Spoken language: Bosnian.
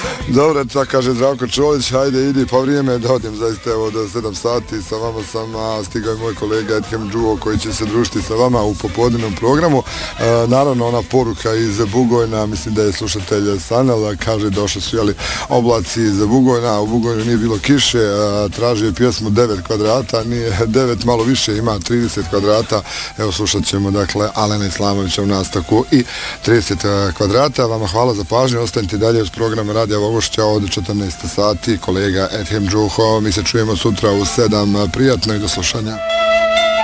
Dobro, tako kaže Zdravko Čolić, hajde idi, pa vrijeme je da odim zaista evo do 7 sati, sa vama sam stigao i moj kolega Edhem Džuo koji će se družiti sa vama u popodnevnom programu. Naravno ona poruka iz Bugojna, mislim da je slušatelj Sanela, kaže došli su oblaci iz Bugojna, u Bugojnu nije bilo kiše, tražio je pjesmu 9 kvadrata, nije 9, malo više, ima 30 kvadrata, evo slušat ćemo dakle Alena Islamovića u nastavku i 30 kvadrata. Vama hvala za pažnju, ostanite dalje uz program Radija Vogošća od 14 sati, kolega Edhem Džuho, mi se čujemo sutra u 7, prijatno i do slušanja.